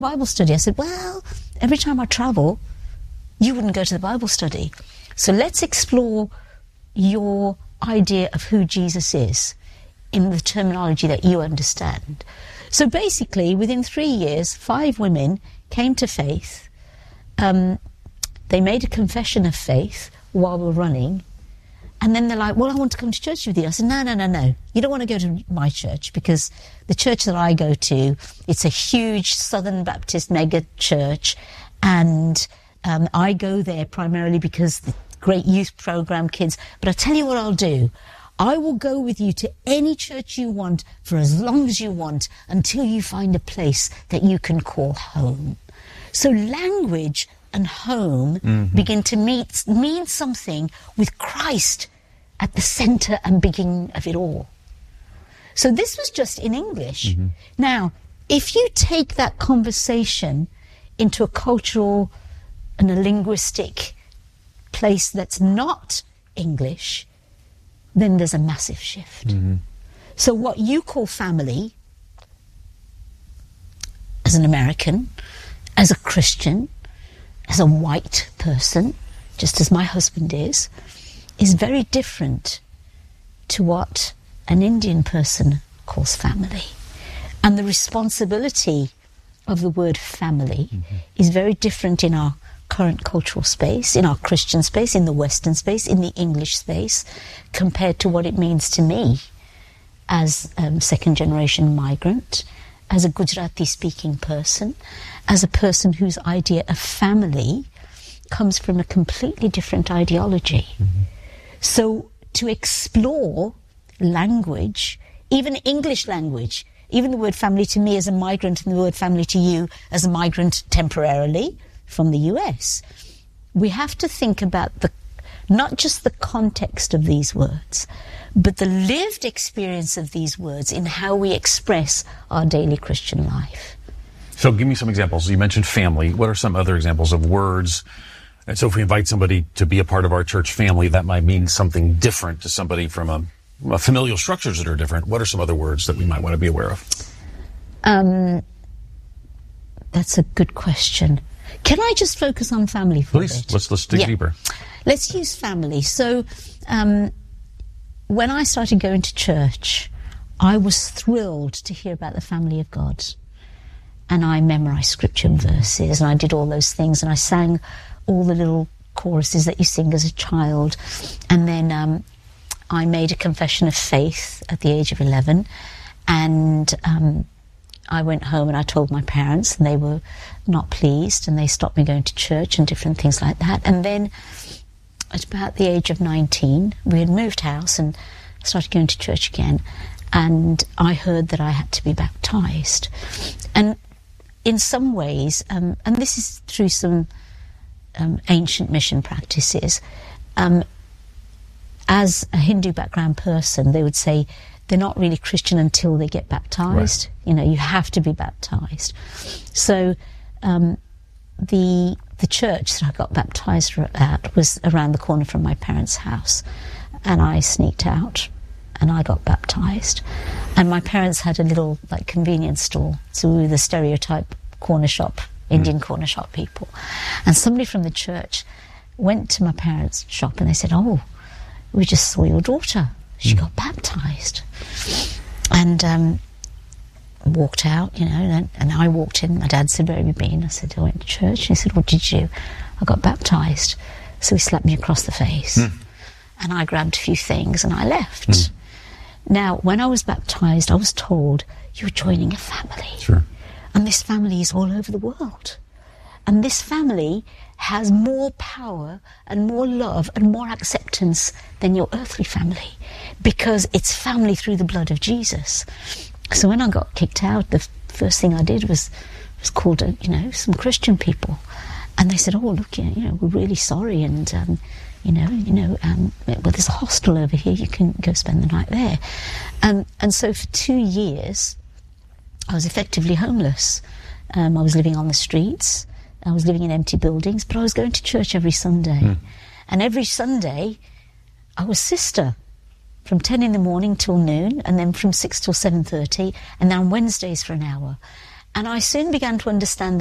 Bible study. I said, well, every time I travel, you wouldn't go to the Bible study. So let's explore your idea of who Jesus is in the terminology that you understand. So basically, within 3 years, 5 women came to faith. They made a confession of faith while we're running. And then they're like, well, I want to come to church with you. I said, no. You don't want to go to my church, because the church that I go to, it's a huge Southern Baptist mega church. And I go there primarily because the great youth program, kids. But I tell you what I'll do. I will go with you to any church you want for as long as you want, until you find a place that you can call home. So language and home begin to mean something with Christ at the centre and beginning of it all. So this was just in English. Now, if you take that conversation into a cultural and a linguistic place that's not English, then there's a massive shift. So what you call family, as an American, as a Christian, as a white person, just as my husband is very different to what an Indian person calls family. And the responsibility of the word family is very different in our current cultural space, in our Christian space, in the Western space, in the English space, compared to what it means to me as second-generation migrant, as a Gujarati-speaking person, as a person whose idea of family comes from a completely different ideology. So to explore language, even English language, even the word family to me as a migrant and the word family to you as a migrant temporarily from the US, we have to think about not just the context of these words, but the lived experience of these words in how we express our daily Christian life. So give me some examples. You mentioned family. What are some other examples of words? And so if we invite somebody to be a part of our church family, that might mean something different to somebody from familial structures that are different. What are some other words that we might want to be aware of? That's a good question. Can I just focus on family for a bit? Please, let's dig deeper. Let's use family. So when I started going to church, I was thrilled to hear about the family of God. And I memorized scripture and verses, and I did all those things, and I sang all the little choruses that you sing as a child. And then I made a confession of faith at the age of 11, and I went home and I told my parents, and they were not pleased, and they stopped me going to church and different things like that. And then at about the age of 19, we had moved house and started going to church again, and I heard that I had to be baptized. And in some ways, and this is through some ancient mission practices, as a Hindu background person, they would say they're not really Christian until they get baptized. Right. You know, you have to be baptized. So the church that I got baptized at was around the corner from my parents' house, and I sneaked out and I got baptized. And my parents had a little convenience store, so we were the stereotype corner shop, Indian corner shop people. And somebody from the church went to my parents' shop and they said, "Oh, we just saw your daughter. She got baptized." And walked out, and I walked in. My dad said, "Where have you been?" I said, "I went to church." And he said, "What did you do?" "I got baptized." So he slapped me across the face. And I grabbed a few things and I left. Now, when I was baptized, I was told, "You're joining a family." Sure. And this family is all over the world. And this family has more power and more love and more acceptance than your earthly family, because it's family through the blood of Jesus. So when I got kicked out, the first thing I did was call some Christian people. And they said, "Oh, look, we're really sorry, and well, there's a hostel over here, you can go spend the night there." And so for 2 years, I was effectively homeless. I was living on the streets. I was living in empty buildings, but I was going to church every Sunday. And every Sunday, I was sister from 10 in the morning till noon, and then from 6 till 7:30, and then on Wednesdays for an hour. And I soon began to understand